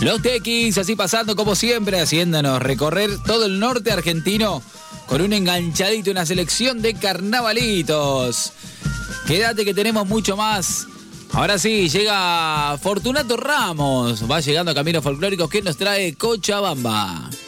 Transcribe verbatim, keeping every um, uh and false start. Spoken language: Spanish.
Los Tequis, así pasando como siempre, haciéndonos recorrer todo el norte argentino con un enganchadito, una selección de carnavalitos. Quédate que tenemos mucho más. Ahora sí, llega Fortunato Ramos, va llegando a Caminos Folclóricos que nos trae Cochabamba.